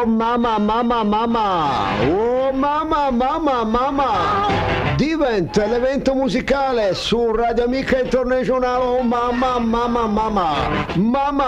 Oh mamma, diventa l'evento musicale su Radio Amica Internazionale. Oh mamma,